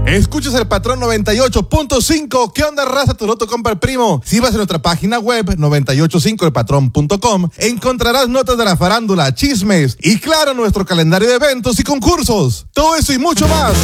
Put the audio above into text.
Escuchas el Patrón 98.5. ¿Qué onda, raza? Tu loto compra el primo. Si vas a nuestra página web 985elpatrón.com, encontrarás notas de la farándula, chismes y claro, nuestro calendario de eventos y concursos. Todo eso y mucho más